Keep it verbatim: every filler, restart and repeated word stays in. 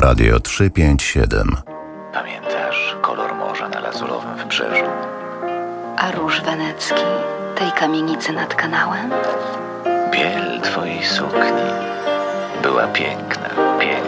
Radio trzysta pięćdziesiąt siedem. Pamiętasz kolor morza na lazurowym wybrzeżu? A róż wenecki tej kamienicy nad kanałem? Biel twojej sukni była piękna, piękna.